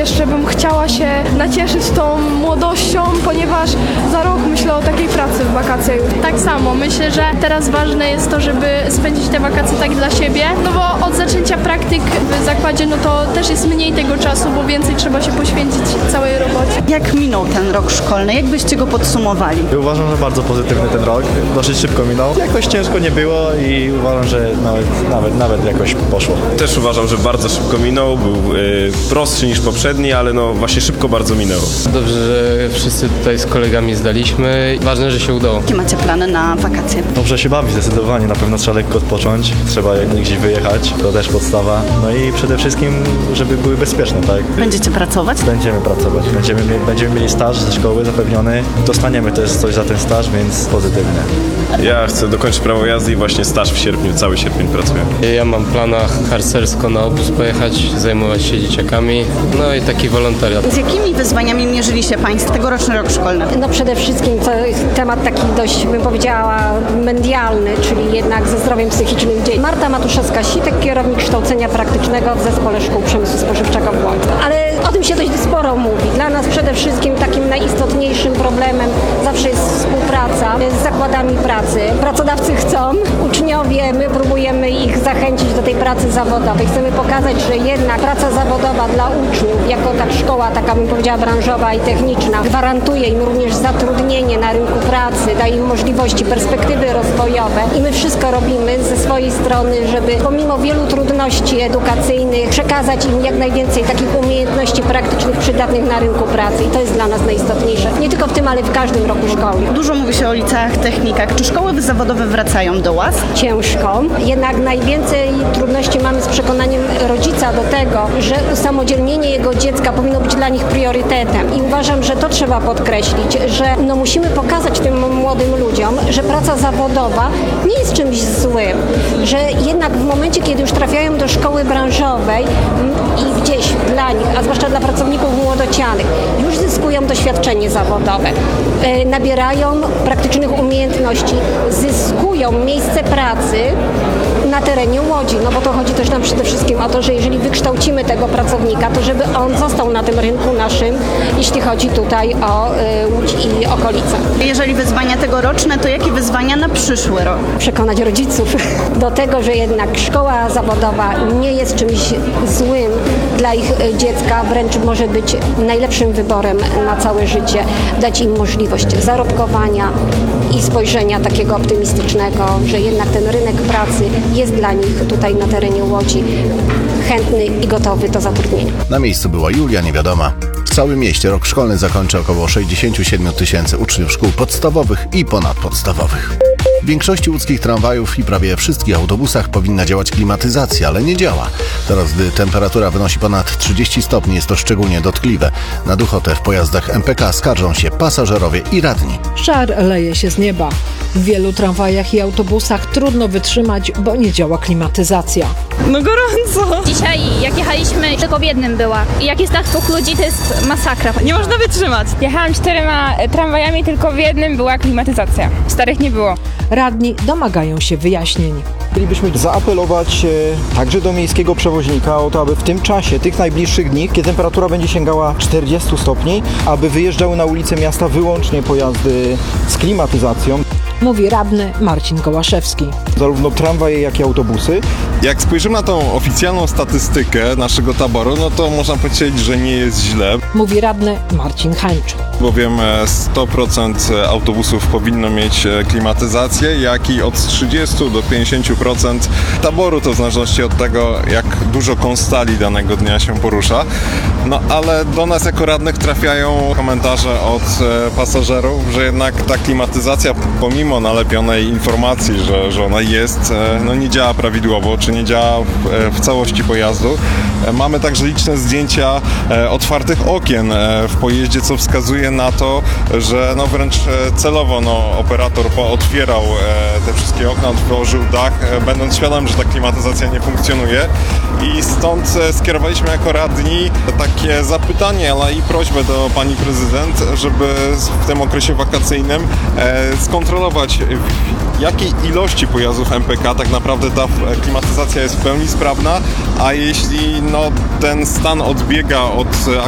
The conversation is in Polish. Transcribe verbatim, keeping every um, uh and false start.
jeszcze bym chciała się nacieszyć tą młodością, ponieważ za rok myślę o takiej pracy w wakacje już. Tak samo, myślę, że teraz ważne jest to, żeby spędzić te wakacje tak dla siebie, no bo od zaczęcia praktyk w zakładzie, no to też jest mniej tego czasu, bo więcej trzeba się poświęcić całej robocie. Jak minął ten rok szkolny? Jak byście go podsumowali? Uważam, że bardzo pozytywny ten rok. Dosyć szybko minął. Jakoś ciężko nie było i uważam, że nawet, nawet, nawet jakoś poszło. Też uważam, że bardzo szybko minął. Był y, prostszy niż poprzedni, ale no właśnie szybko bardzo minęło. Dobrze, że wszyscy tutaj z kolegami zdaliśmy. Ważne, że się udało. Jakie macie plany na wakacje? Dobrze się bawi zdecydowanie. Na pewno trzeba lekko odpocząć. Trzeba gdzieś wyjechać. To też podstawa. No i przede wszystkim, żeby były bezpieczne, tak? Będziecie pracować? Będziemy pracować. Będziemy, mie- będziemy mieli staż ze szkoły zapewniony. Dostaniemy też coś za ten staż, więc pozytywnie. Ja chcę dokończyć prawo jazdy i właśnie staż w sierpniu, cały sierpień pracuję. Ja mam w planach harcersko na obóz pojechać, zajmować się dzieciakami, no i taki wolontariat. Z jakimi wyzwaniami mierzyli się Państwo tegoroczny rok szkolny? No przede wszystkim to jest temat taki dość, bym powiedziała, medialny, czyli jednak ze zdrowiem psychicznym dzieci. Marta Matuszewska-Sitek, kierownik kształcenia praktycznego w Zespole Szkół Przemysłu Spożywczego w Łodzi. Ale o tym się dość sporo mówi. Dla nas przede wszystkim takim najistotniejszym problemem zawsze jest współpraca z zakładami pracy. Pracodawcy chcą, uczniowie, my próbujemy ich zachęcić do tej pracy zawodowej. Chcemy pokazać, że jednak praca zawodowa dla uczniów, jako tak szkoła, taka bym powiedziała branżowa i techniczna, gwarantuje im również zatrudnienie na rynku pracy, daje im możliwości, perspektywy rozwojowe i my wszystko robimy ze swojej strony, żeby pomimo wielu trudności edukacyjnych przekazać im jak najwięcej takich umiejętności praktycznych przydatnych na rynku pracy i to jest dla nas najistotniejsze. Nie tylko w tym, ale w każdym roku szkolnym. Dużo mówi się o liceach, technikach. Czy szkoły zawodowe wracają do łaz? Ciężko. Jednak najwięcej trudności mamy z przekonaniem rodzica do tego, że usamodzielnienie jego dziecka powinno być dla nich priorytetem. I uważam, że to trzeba podkreślić, że no musimy pokazać tym młodym ludziom, że praca zawodowa nie jest czymś złym, że jednak w momencie, kiedy już trafiają do szkoły branżowej i gdzieś dla nich, a zwłaszcza dla pracowników młodocianych, już zyskują doświadczenie zawodowe, nabierają praktycznych umiejętności, zyskują miejsce pracy na terenie Łodzi, no bo to chodzi też nam przede wszystkim o to, że jeżeli wykształcimy tego pracownika, to żeby on został na tym rynku naszym, jeśli chodzi tutaj o y, Łódź i okolice. Jeżeli wyzwania tegoroczne, to jakie wyzwania na przyszły rok? Przekonać rodziców do tego, że jednak szkoła zawodowa nie jest czymś złym dla ich dziecka, wręcz może być najlepszym wyborem na całe życie, dać im możliwość zarobkowania i spojrzenia takiego optymistycznego, że jednak ten rynek pracy jest dla nich tutaj na terenie Łodzi chętny i gotowy do zatrudnienia. Na miejscu była Julia Niewiadoma. W całym mieście rok szkolny zakończy około sześćdziesiąt siedem tysięcy uczniów szkół podstawowych i ponadpodstawowych. W większości łódzkich tramwajów i prawie wszystkich autobusach powinna działać klimatyzacja, ale nie działa. Teraz, gdy temperatura wynosi ponad trzydzieści stopni, jest to szczególnie dotkliwe. Na duchotę w pojazdach M P K skarżą się pasażerowie i radni. Żar leje się z nieba. W wielu tramwajach i autobusach trudno wytrzymać, bo nie działa klimatyzacja. No gorąco! Dzisiaj jak jechaliśmy, tylko w jednym była. I jak jest tak dwóch ludzi, to jest masakra. Nie można wytrzymać. Jechałam czterema tramwajami, tylko w jednym była klimatyzacja. W starych nie było. Radni domagają się wyjaśnień. Chcielibyśmy zaapelować e, także do miejskiego przewoźnika o to, aby w tym czasie, tych najbliższych dni, kiedy temperatura będzie sięgała czterdziestu stopni, aby wyjeżdżały na ulice miasta wyłącznie pojazdy z klimatyzacją. Mówi radny Marcin Kołaszewski. Zarówno tramwaje, jak i autobusy. Jak spojrzymy na tą oficjalną statystykę naszego taboru, no to można powiedzieć, że nie jest źle. Mówi radny Marcin Hańcz. Bowiem sto procent autobusów powinno mieć klimatyzację, jak i od trzydziestu do pięćdziesięciu procent taboru, to w zależności od tego, jak dużo konstali danego dnia się porusza. No ale do nas jako radnych trafiają komentarze od pasażerów, że jednak ta klimatyzacja, pomimo nalepionej informacji, że, że ona jest, no nie działa prawidłowo, czy nie działa w, w całości pojazdu. Mamy także liczne zdjęcia otwartych okien w pojeździe, co wskazuje na to, że no wręcz celowo no, operator otwierał te wszystkie okna, otworzył dach, będąc świadom, że ta klimatyzacja nie funkcjonuje. I stąd skierowaliśmy jako radni takie zapytanie, ale i prośbę do pani prezydent, żeby w tym okresie wakacyjnym skontrolować, w jakiej ilości pojazdów M P K tak naprawdę ta klimatyzacja jest w pełni sprawna, a jeśli no, ten stan odbiega od